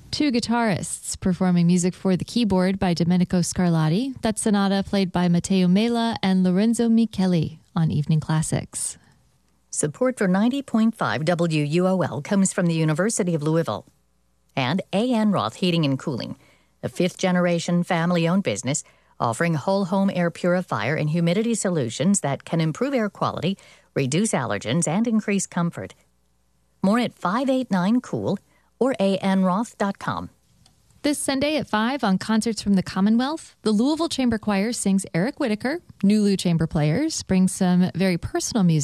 Two guitarists performing music for the keyboard by Domenico Scarlatti. That's sonata played by Matteo Mela and Lorenzo Micheli on Evening Classics. Support for 90.5 WUOL comes from the University of Louisville. And A.N. Roth Heating and Cooling, a fifth-generation family-owned business offering whole-home air purifier and humidity solutions that can improve air quality, reduce allergens, and increase comfort. More at 589-COOL or anroth.com. This Sunday at 5 on Concerts from the Commonwealth, the Louisville Chamber Choir sings Eric Whitaker. Nulu Chamber Players bring some very personal music